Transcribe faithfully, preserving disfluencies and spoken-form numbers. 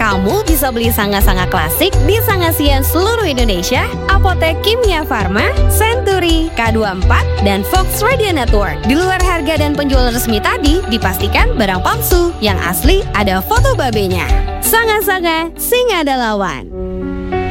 Kamu bisa beli sanga-sanga klasik di Sangasian seluruh Indonesia, Apotek Kimia Farma, Century, K dua puluh empat, dan Fox Radio Network. Di luar harga dan penjual resmi tadi, dipastikan barang palsu. Yang asli ada foto babenya. Sanga-sanga, sing ada lawan.